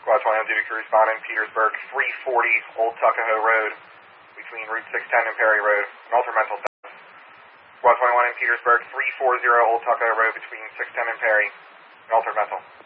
Squad 20 on duty crew responding, Petersburg, 340 Old Tuckahoe Road, between Route 610 and Perry Road. An mental status. Squad 21 in Petersburg, 340 Old Tuckahoe Road, between 610 and Perry. An mental.